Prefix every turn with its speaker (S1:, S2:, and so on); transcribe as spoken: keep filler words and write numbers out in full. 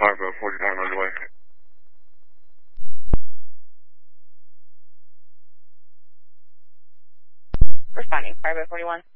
S1: Five uh, forty-one underway.
S2: Responding, five by forty-one.